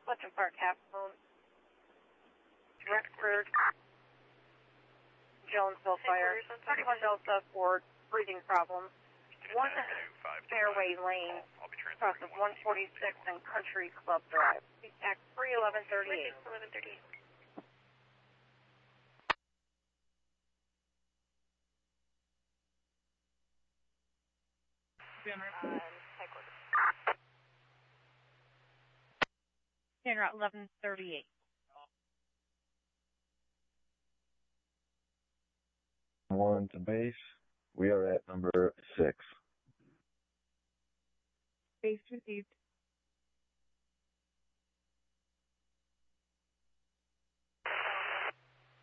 Fletcher Park, half moon. Rexford, Jonesville fire. 31 Delta for breathing problems. 1 Fairway Lane, across of 146 and Country Club Drive. Act 31138. 1138. Standard route 1138. One to base. We are at number 6. Base received.